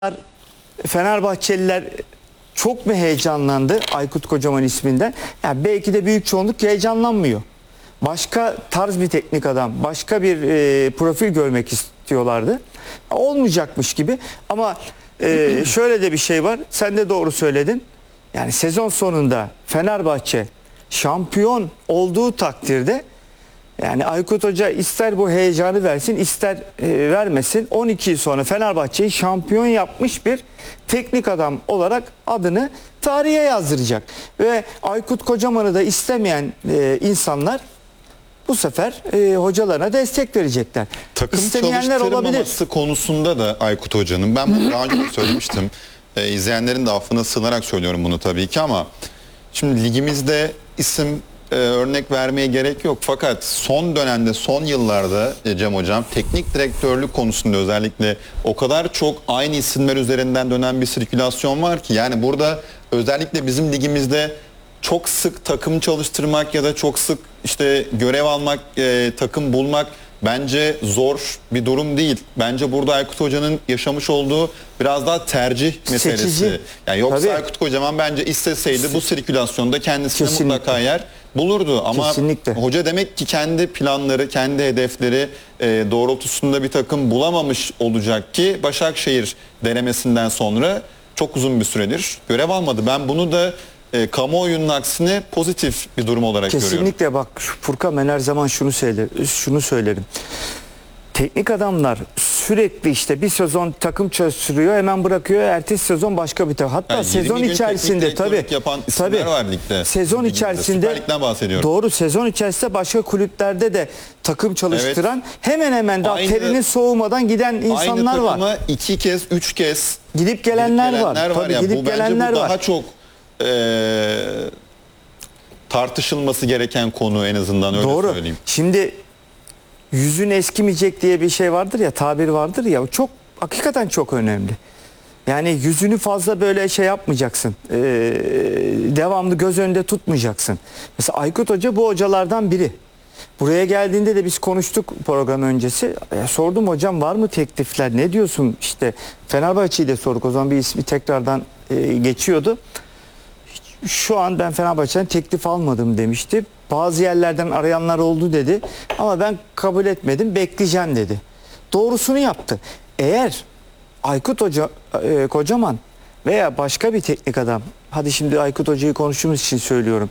Fenerbahçeliler çok mu heyecanlandı Aykut Kocaman isminden? Yani belki de büyük çoğunluk heyecanlanmıyor. Başka tarz bir teknik adam, başka bir profil görmek istiyorlardı. Olmayacakmış gibi ama şöyle de bir şey var. Sen de doğru söyledin. Yani sezon sonunda Fenerbahçe şampiyon olduğu takdirde yani Aykut Hoca ister bu heyecanı versin ister vermesin 12 yıl sonra Fenerbahçe'yi şampiyon yapmış bir teknik adam olarak adını tarihe yazdıracak. Ve Aykut Kocaman'ı da istemeyen insanlar bu sefer hocalarına destek verecekler. Takım İstemeyenler olabilir. çalıştırmaması konusunda da Aykut Hoca'nın, ben bunu daha önce de söylemiştim. İzleyenlerin de affına sığınarak söylüyorum bunu tabii ki ama şimdi ligimizde isim örnek vermeye gerek yok. Fakat son dönemde, son yıllarda Cem Hocam teknik direktörlük konusunda özellikle o kadar çok aynı isimler üzerinden dönen bir sirkülasyon var ki yani burada özellikle bizim ligimizde çok sık takım çalıştırmak ya da çok sık işte görev almak, takım bulmak bence zor bir durum değil. Bence burada Aykut Hoca'nın yaşamış olduğu biraz daha tercih meselesi. Seçici. Yani yoksa Tabii. Aykut Kocaman bence isteseydi bu sirkülasyonda kendisine Kesinlikle. mutlaka yer bulurdu. Ama Kesinlikle. hoca demek ki kendi planları, kendi hedefleri doğrultusunda bir takım bulamamış olacak ki Başakşehir denemesinden sonra çok uzun bir süredir görev almadı. Ben bunu da kamuoyunun aksine pozitif bir durum olarak görüyorum. Kesinlikle bak Furkan, ben her zaman şunu söylerim. Teknik adamlar sürekli işte bir sezon takım çalıştırıyor, hemen bırakıyor, ertesi sezon başka bir takım. Hatta Yani sezon 20 gün içerisinde teknik tabii direktörlük yapan isimler var ligde. Sezon Ligimizde. içerisinde Süper Lig'den bahsediyorum. doğru, sezon içerisinde başka kulüplerde de takım çalıştıran hemen hemen daha terinin soğumadan giden insanlar aynı var. takıma 2 kez, 3 kez Gidip gelenler var. Tabii, Yani gidip bu bence gelenler bu var. daha çok tartışılması gereken konu, en azından öyle Doğru. söyleyeyim. Şimdi yüzün eskimeyecek diye bir şey vardır ya, tabir vardır ya, o çok hakikaten çok önemli. Yani yüzünü fazla böyle şey yapmayacaksın. Devamlı göz önünde tutmayacaksın. Mesela Aykut Hoca bu hocalardan biri. Buraya geldiğinde de biz konuştuk program öncesi. Sordum, hocam var mı teklifler? Ne diyorsun? İşte Fenerbahçe'yi de sorduk. O zaman bir ismi tekrardan geçiyordu. Şu an ben Fenerbahçe'den teklif almadım demişti. Bazı yerlerden arayanlar oldu dedi. Ama ben kabul etmedim, bekleyeceğim dedi. Doğrusunu yaptı. Eğer Aykut Hoca, Kocaman veya başka bir teknik adam, hadi şimdi Aykut Hoca'yı konuştuğumuz için söylüyorum.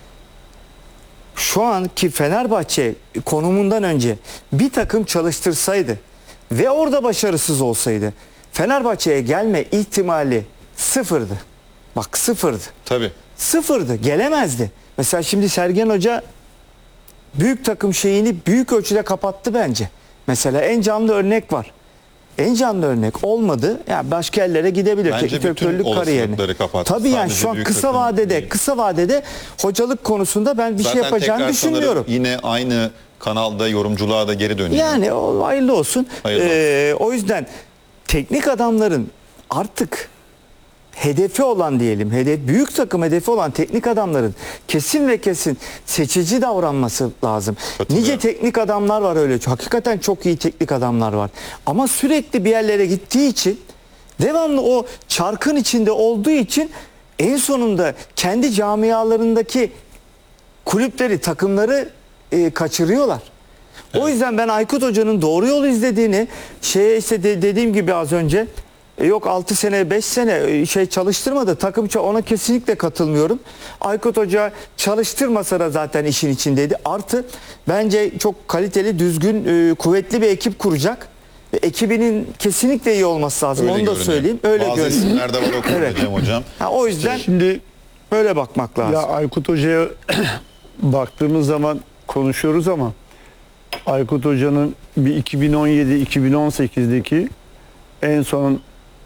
Şu anki Fenerbahçe konumundan önce bir takım çalıştırsaydı ve orada başarısız olsaydı Fenerbahçe'ye gelme ihtimali sıfırdı. Bak, sıfırdı. Tabii. Sıfırdı. Gelemezdi. Mesela şimdi Sergen Hoca büyük takım şeyini büyük ölçüde kapattı bence. Mesela en canlı örnek var. En canlı örnek olmadı. Yani başka yerlere gidebilir. Bence Teknik bütün direktörlük kariyerini. olasılıkları kapattı. Tabii yani Sadece şu an büyük kısa takım vadede, değil. kısa vadede hocalık konusunda ben bir şey yapacağını tekrar düşünmüyorum. sanırım yine aynı kanalda yorumculuğa da geri dönüyor. Yani o hayırlı olsun. Hayırlı O yüzden teknik adamların artık hedefi olan diyelim, büyük takım hedefi olan teknik adamların kesin ve kesin seçici davranması lazım. Nice teknik adamlar var öyle. Hakikaten çok iyi teknik adamlar var. Ama sürekli bir yerlere gittiği için, devamlı o çarkın içinde olduğu için en sonunda kendi camialarındaki kulüpleri, takımları kaçırıyorlar. O yüzden ben Aykut Hoca'nın doğru yol izlediğini, işte dediğim gibi az önce, yok 6 sene 5 sene şey çalıştırmadı takım, ona kesinlikle katılmıyorum. Aykut Hoca çalıştırmasa da zaten işin içindeydi. Artı bence çok kaliteli, düzgün, kuvvetli bir ekip kuracak. Ekibinin kesinlikle iyi olması lazım. Öyle onu da görünüyor. söyleyeyim. Öyle Bazı görünüyor. isimler de var o konuda Evet. Cem Hocam. O yüzden Şimdi böyle bakmak lazım. ya Aykut Hoca'ya baktığımız zaman konuşuyoruz ama Aykut Hoca'nın bir 2017-2018'deki en son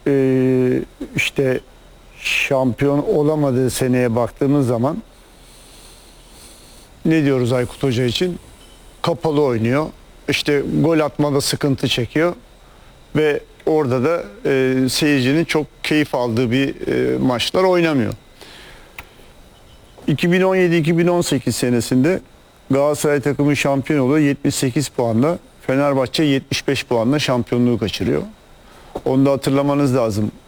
işte şampiyon olamadığı seneye baktığımız zaman ne diyoruz Aykut Hoca için? Kapalı oynuyor. İşte gol atmada sıkıntı çekiyor ve orada da seyircinin çok keyif aldığı bir maçlar oynamıyor. 2017-2018 senesinde Galatasaray takımı şampiyon oluyor 78 puanla. Fenerbahçe 75 puanla şampiyonluğu kaçırıyor. Onu da hatırlamanız lazım.